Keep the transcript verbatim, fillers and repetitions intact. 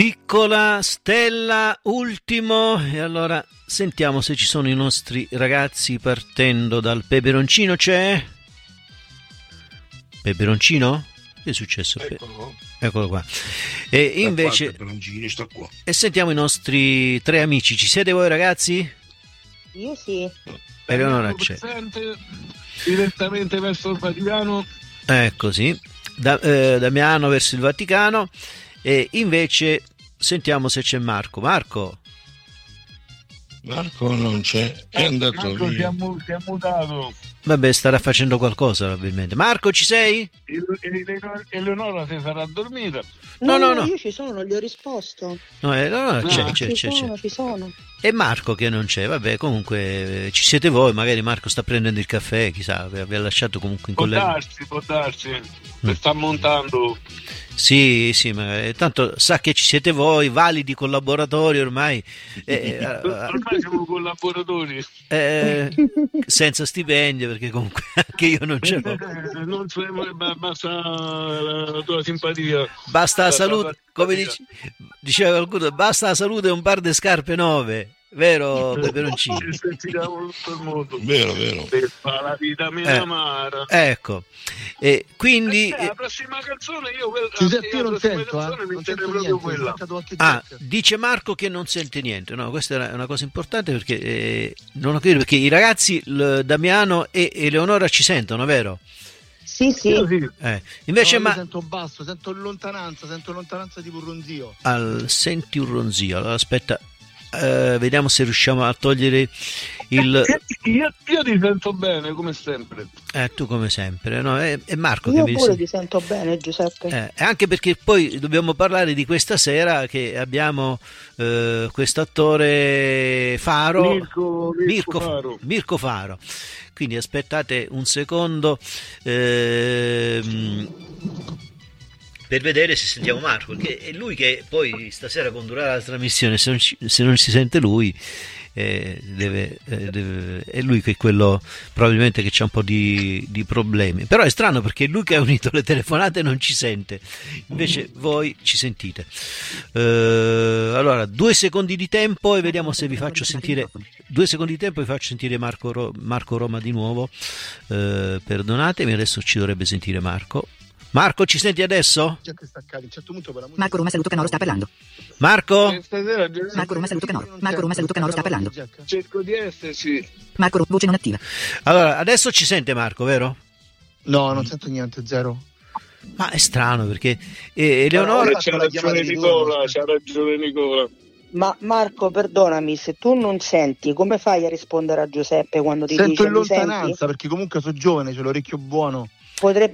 Piccola Stella, ultimo, e allora sentiamo se ci sono i nostri ragazzi partendo dal peperoncino. C'è? Peperoncino? Che è successo? Eccolo, Eccolo qua. E invece qua, sta qua. E sentiamo i nostri tre amici. Ci siete voi ragazzi? Io sì. Eleonora c'è. Direttamente verso il Vaticano. Ecco sì. Da, eh, Damiano verso il Vaticano. E invece sentiamo se c'è Marco. Marco? Marco non c'è, è andato Marco via. Si è, mu- si è mutato. Vabbè, starà facendo qualcosa probabilmente. Marco, ci sei? Eleonora si sarà dormita. No, no, no, no. Io ci sono, gli ho risposto. No, eh, no, no, c'è, No, c'è, ci c'è, sono, c'è. ci sono. E Marco che non c'è, vabbè, comunque eh, ci siete voi, magari Marco sta prendendo il caffè, chissà, vi vi ha lasciato comunque in Può collega. darsi, può darsi. Mm. Si sta montando. Sì, sì, ma eh, tanto sa che ci siete voi, validi collaboratori ormai, eh, eh, Ormai siamo collaboratori. eh, senza stipendio, perché comunque anche io non ce l'ho. Eh, non so, ma basta la tua simpatia. Basta la La tua salute, come simpatia. dice, diceva qualcuno, basta la salute e un par di scarpe nuove, vero Peperoncino? Ci sentiamo tutto il mondo. Vero, vero. Per fare la vita mia Eh. amara. Ecco, e quindi... Eh, la prossima canzone io quella, Giuseppe, io la non prossima sento, canzone eh. mi Non tiene sento proprio niente, quella. mancato qualche Ah, jack. dice Marco che non sente niente. No, questa è una cosa importante perché eh, non ho capito perché i ragazzi l- Damiano e Eleonora ci sentono, vero? Sì, sì. Io sì. Eh, invece No, io ma sento basso, sento lontananza, sento lontananza tipo un ronzio. al, senti un ronzio. Allora aspetta, eh, vediamo se riusciamo a togliere il Io, io ti sento bene come sempre. eh, tu come sempre, no? È, è Marco che Io mi pure dice. ti sento bene, Giuseppe. Eh, anche perché poi dobbiamo parlare di questa sera che abbiamo eh, questo attore Faro, Mirko, Mirko Faro. Mirko Faro. Quindi aspettate un secondo ehm, per vedere se sentiamo Marco, perché è lui che poi stasera condurrà la trasmissione. Se non, ci- se non si sente lui, eh, deve, eh, deve- è lui che è quello probabilmente che c'ha un po' di, di problemi. Però è strano perché è lui che ha unito le telefonate non ci sente, invece voi ci sentite. Eh, allora, due secondi di tempo e vediamo se vi faccio sentire. Due secondi di tempo e vi faccio sentire Marco, Ro- Marco Roma di nuovo. Eh, perdonatemi, adesso ci dovrebbe sentire Marco. Marco, ci senti adesso? Jack staccati, a un certo punto per la musica. Marco Roma saluto Canoro sta parlando. Marco? Eh, Stasera Giuseppe, Marco Roma saluto Canoro. Marco Roma saluto Canoro sta parlando. cerco di esserci. Marco Ro- voce non attiva. Allora, adesso ci sente Marco, vero? No, non sento niente, zero. Ma è strano perché eh, Eleonora... Eh, c'ha ragione Nicola, c'ha ragione Nicola. Ma Marco, perdonami, se tu non senti, come fai a rispondere a Giuseppe quando ti Sento dice in mi senti? lontananza perché comunque sono giovane, c'ho l'orecchio buono. Potrebbe